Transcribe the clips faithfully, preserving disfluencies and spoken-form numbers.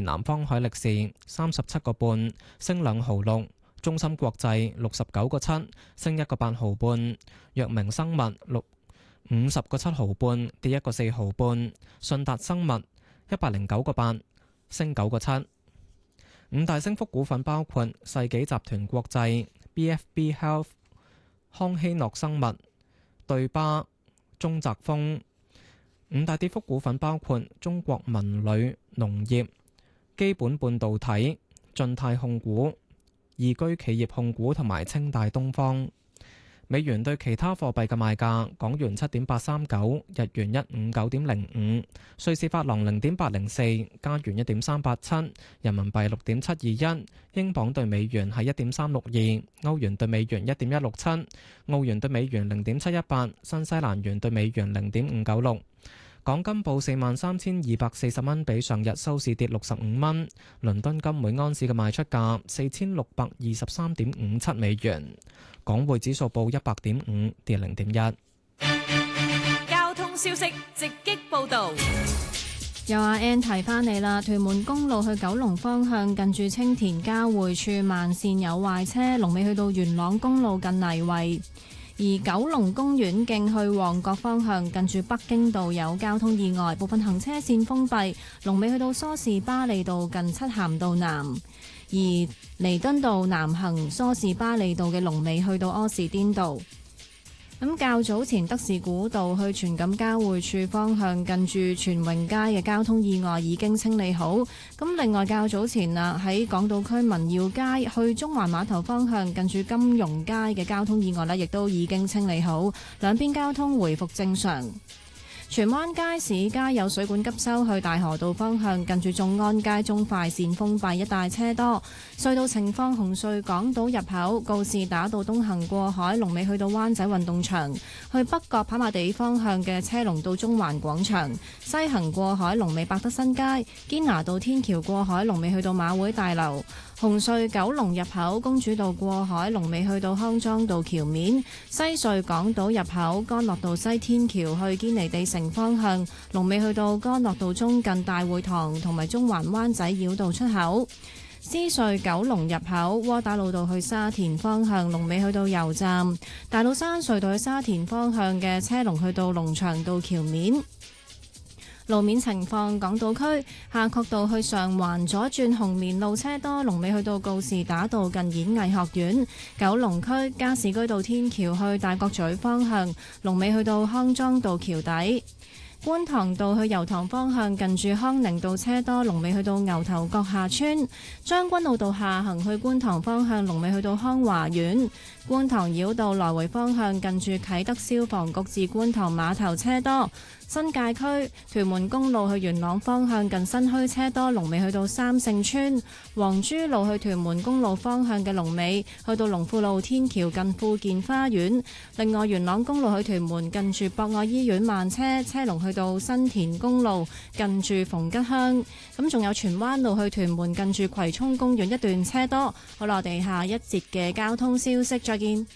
南方海力士三十七個半，升兩毫六；中芯國際六十九個七，升一個八毫半；藥明生物六五十個七毫半，跌一個四毫半；信達生物一百零九個八，升九個七。五大升幅股份包括世紀集團國際、B F B Health、康希諾生物、對巴、中澤豐。五大跌幅股份包括中國文旅農業、基本半導體、晉泰控股、易居企業控股同埋清大東方。美元對其他貨幣嘅賣價：港元七點八三九，日元一五九點零五，瑞士法郎零點八零四，加元一點三八七，人民幣六點七二一，英鎊對美元係一點三六二，歐元對美元一點一六七，澳元對美元零點七一八，新西蘭元對美元零點五九六。港金報四萬三千二百四十蚊，比上日收市跌六十五蚊。倫敦金每安士嘅賣出價四千六百二十三點五七美元。港匯指數報一百點五，跌零點一。 交通消息直擊報導。 有阿 Ann 提翻你啦，屯門公路去九龍方向近住青田交匯處慢線有壞車，龍尾去到元朗公路近泥圍。而九龍公園徑去旺角方向近住北京道有交通意外，部分行車線封閉，龍尾去到梳士巴利道近七咸道南。而彌敦道南行梳士巴利道嘅龍尾去到柯士甸道。咁較早前德士古道去荃錦交匯處方向近住荃榮街嘅交通意外已經清理好。咁另外較早前啊喺港島區民耀街去中環碼頭方向近住金融街嘅交通意外呢，亦都已經清理好，兩邊交通回復正常。荃灣街市街有水管急修去大河道方向近住眾安街中快線封閉，一帶車多。隧道情況：紅隧港島入口告士打道東行過海龍尾去到灣仔運動場，去北角跑馬地方向嘅車龍到中環廣場；西行過海龍尾百德新街堅拿道天橋過海龍尾去到馬會大樓。紅隧九龍入口公主道過海龍尾去到康莊道橋面，西隧港島入口干諾道西天橋去堅尼地城方向龍尾去到干諾道中近大會堂同埋中環灣仔繞道出口。獅隧九龍入口窩打老道去沙田方向龍尾去到油站，大老山隧道去沙田方向嘅車龍去到龍翔道橋面。路面情況：港島區夏慤道去上環左轉紅棉路車多，龍尾去到告士打道近演藝學院；九龍區加士居道天橋去大角咀方向，龍尾去到康莊道橋底；觀塘道去油塘方向近住康寧道車多，龍尾去到牛頭角下村；將軍澳道下行去觀塘方向，龍尾去到康華苑；觀塘繞道來回方向近住啟德消防局至觀塘碼頭車多。新界區屯門公路去元朗方向近新墟車多，龍尾去到三聖村；黃珠路去屯門公路方向嘅龍尾去到龍富路天橋近富健花園。另外元朗公路去屯門近住博愛醫院慢車，車龍去到新田公路近住逢吉鄉。咁仲有荃灣路去屯門近住葵涌公園一段車多。好啦，我哋下一節嘅交通消息再見。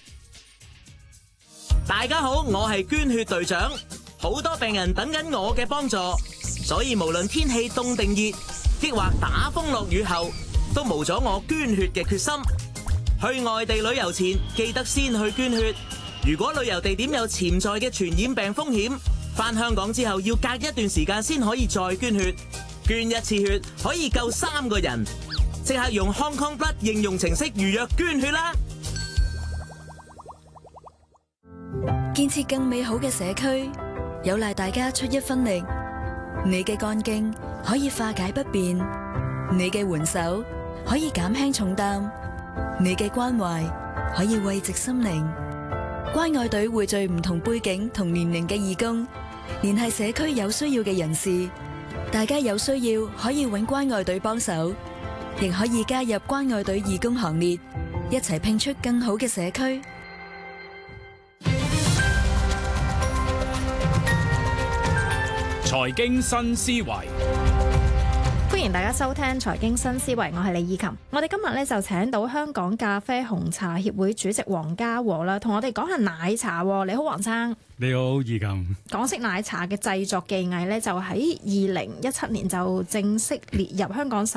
大家好，我係捐血隊長。好多病人等緊我嘅幫助，所以無論天氣凍定熱，抑或打風落雨後，都無咗我捐血嘅決心。去外地旅遊前，記得先去捐血。如果旅遊地點有潛在嘅傳染病風險，返香港之後要隔一段時間先可以再捐血。捐一次血可以救三個人，即刻用 Hong Kong Blood 應用程式預約捐血啦！ 建設更美好嘅社區，有賴大家出一分力。你嘅幹勁可以化解不便，你嘅援手可以減輕重擔，你嘅關懷可以慰藉心靈。關愛隊匯聚唔同背景同年齡嘅義工，聯繫社區有需要嘅人士。大家有需要可以搵關愛隊幫手，亦可以加入關愛隊義工行列，一齊拼出更好嘅社區。 財經新思維， 歡迎大家收聽財經新思維，我係李以琴。我哋今日咧就請到香港咖啡紅茶協會主席黃家和啦，同我哋講下奶茶。你好，黃生。 你好，以琴。港式奶茶嘅製作技藝咧，就喺二零一七年就正式列入香港